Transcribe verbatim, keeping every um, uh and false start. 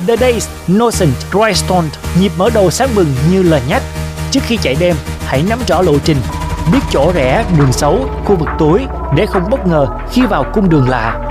The Days, Innocent, Drystone, nhịp mở đầu sáng bừng như lời nhắc. Trước khi chạy đêm, hãy nắm rõ lộ trình, biết chỗ rẽ, đường xấu, khu vực tối để không bất ngờ khi vào cung đường lạ.